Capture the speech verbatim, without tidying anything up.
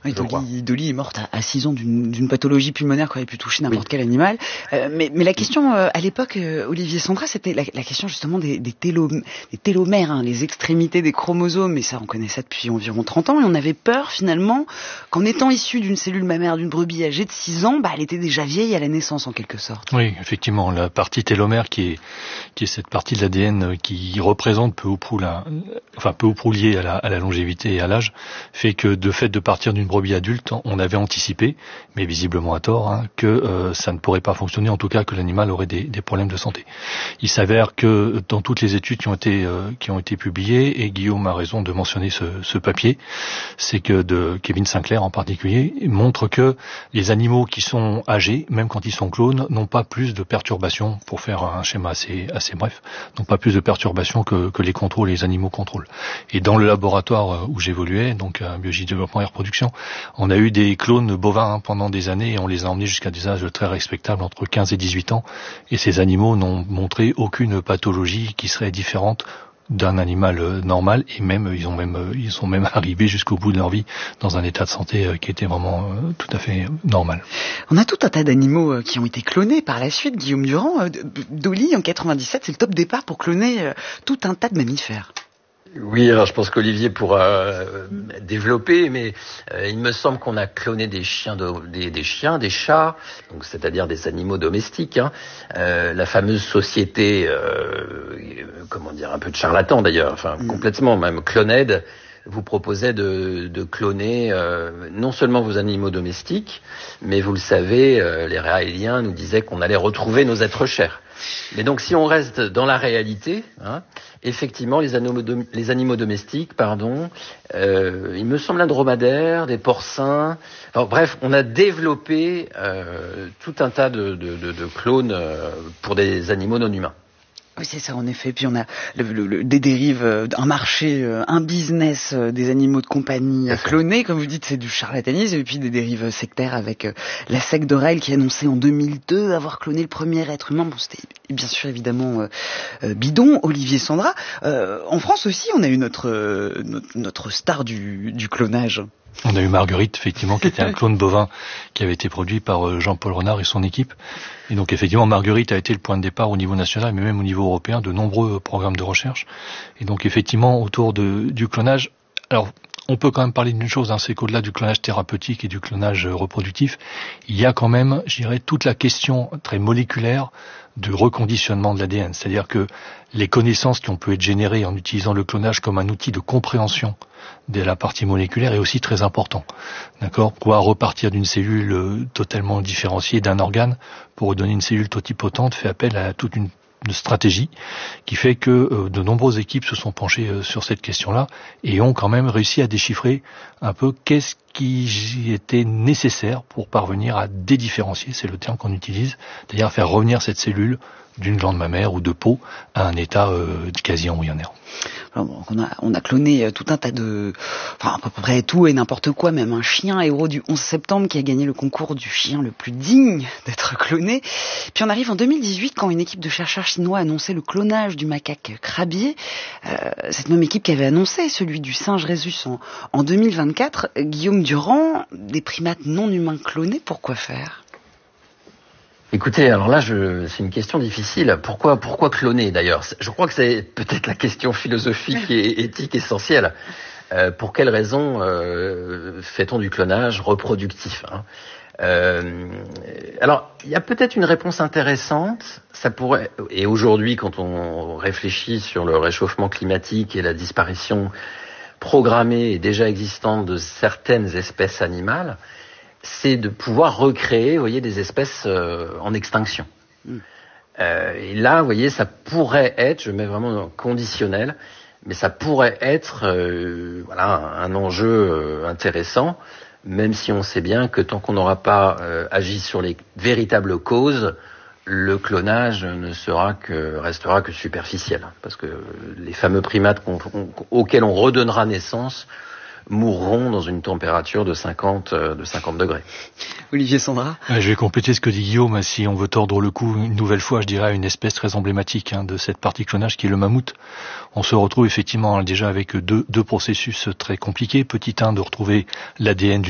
Oui, Dolly, Dolly est morte à six ans d'une, d'une pathologie pulmonaire qui aurait pu toucher n'importe oui. quel animal. Euh, mais, mais la question, euh, à l'époque, euh, Olivier Sandra, c'était la, la question justement des, des, télo, des télomères, hein, les extrémités des chromosomes. Et ça, on connaît ça depuis environ trente ans. Et on avait peur, finalement, qu'en étant issu d'une cellule mammaire d'une brebis âgée de six ans, bah, elle était déjà vieille à la naissance, en quelque sorte. Oui, effectivement. La partie télomère, qui est, qui est cette partie de l'A D N qui représente peu ou prou la, enfin, peu ou prou liée à la, à la longévité et à l'âge, fait que de fait de partir d'une brebis adulte, on avait anticipé, mais visiblement à tort, hein, que euh, ça ne pourrait pas fonctionner, en tout cas que l'animal aurait des, des problèmes de santé. Il s'avère que dans toutes les études qui ont été euh, qui ont été publiées, et Guillaume a raison de mentionner ce, ce papier, c'est que de Kevin Sinclair en particulier, montre que les animaux qui sont âgés, même quand ils sont clones, n'ont pas plus de perturbations, pour faire un schéma assez assez bref, n'ont pas plus de perturbations que, que les contrôles, les animaux contrôlent. Et dans le laboratoire où j'évoluais, donc à Biologie, Développement et Reproduction, on a eu des clones bovins hein, pendant des années et on les a emmenés jusqu'à des âges très respectables, entre quinze et dix-huit ans. Et ces animaux n'ont montré aucune pathologie qui serait différente d'un animal normal, et même ils ont même ils sont même arrivés jusqu'au bout de leur vie dans un état de santé qui était vraiment euh, tout à fait normal. On a tout un tas d'animaux qui ont été clonés par la suite. Guillaume Durand, Dolly en quatre-vingt-dix-sept, c'est le top départ pour cloner tout un tas de mammifères. Oui, alors je pense qu'Olivier pourra euh, développer, mais euh, il me semble qu'on a cloné des chiens, de, des, des chiens, des chats, donc c'est-à-dire des animaux domestiques. Hein. Euh, la fameuse société, euh, comment dire, un peu de charlatan d'ailleurs, enfin mmh. complètement même, Cloned, vous proposait de, de cloner euh, non seulement vos animaux domestiques, mais vous le savez, euh, les Raéliens nous disaient qu'on allait retrouver nos êtres chers. Mais donc si on reste dans la réalité, hein, effectivement les animaux, dom- les animaux domestiques, pardon, euh, il me semble un dromadaire, des porcins, enfin, bref, on a développé euh, tout un tas de, de, de, de clones euh, pour des animaux non humains. Oui, c'est ça, en effet. Puis on a le, le, le, des dérives, un marché, un business des animaux de compagnie clonés. Comme vous dites, c'est du charlatanisme. Et puis des dérives sectaires avec la secte d'Oreille qui a annoncé en deux mille deux avoir cloné le premier être humain. Bon, c'était bien sûr évidemment euh, bidon. Olivier Sandra. Euh, en France aussi, on a eu notre, euh, notre, notre star du, du clonage. On a eu Marguerite, effectivement, qui était un clone bovin qui avait été produit par Jean-Paul Renard et son équipe. Et donc, effectivement, Marguerite a été le point de départ au niveau national, mais même au niveau européen, de nombreux programmes de recherche. Et donc, effectivement, autour de, du clonage, alors, on peut quand même parler d'une chose, hein, c'est qu'au-delà du clonage thérapeutique et du clonage reproductif, il y a quand même, je dirais, toute la question très moléculaire du reconditionnement de l'A D N. C'est-à-dire que les connaissances qui ont pu être générées en utilisant le clonage comme un outil de compréhension de la partie moléculaire est aussi très important. D'accord ? Pouvoir repartir d'une cellule totalement différenciée d'un organe pour donner une cellule totipotente fait appel à toute une de stratégie qui fait que euh, de nombreuses équipes se sont penchées euh, sur cette question-là et ont quand même réussi à déchiffrer un peu qu'est-ce qui était nécessaire pour parvenir à dédifférencier, c'est le terme qu'on utilise, c'est-à-dire à faire revenir cette cellule d'une glande mammaire ou de peau à un état euh, quasi embryonnaire. Alors bon, on a on a cloné tout un tas de, enfin à peu près tout et n'importe quoi, même un chien héros du onze septembre qui a gagné le concours du chien le plus digne d'être cloné. Puis on arrive en deux mille dix-huit quand une équipe de chercheurs chinois a annoncé le clonage du macaque crabier. Euh, cette même équipe qui avait annoncé celui du singe rhésus en, en deux mille vingt-quatre. Guillaume Durand, des primates non humains clonés, pourquoi faire ? Écoutez, alors là, je, c'est une question difficile. Pourquoi, pourquoi cloner d'ailleurs ? Je crois que c'est peut-être la question philosophique et éthique essentielle. Euh, pour quelles raisons euh, fait-on du clonage reproductif, hein ? euh, Alors, il y a peut-être une réponse intéressante. Ça pourrait, et aujourd'hui, quand on réfléchit sur le réchauffement climatique et la disparition programmée et déjà existante de certaines espèces animales, c'est de pouvoir recréer, vous voyez, des espèces euh, en extinction. Mmh. Euh, et là, vous voyez, ça pourrait être, je mets vraiment conditionnel, mais ça pourrait être, euh, voilà, un enjeu euh, intéressant, même si on sait bien que tant qu'on n'aura pas euh, agi sur les véritables causes, le clonage ne sera que restera que superficiel, parce que les fameux primates qu'on, on, auxquels on redonnera naissance mourront dans une température de cinquante, de cinquante degrés. Olivier Sandra. Je vais compléter ce que dit Guillaume. Si on veut tordre le cou une nouvelle fois, je dirais à une espèce très emblématique hein, de cette partie clonage qui est le mammouth. On se retrouve effectivement déjà avec deux, deux processus très compliqués. Petit un, de retrouver l'A D N